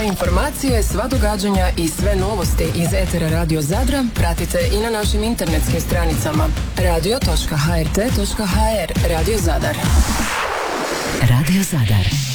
informacije, sva događanja i sve novosti iz etera Radio Zadra pratite i na našim internetskim stranicama radio.hrt.hr. Radio Zadar. Radio Zadar.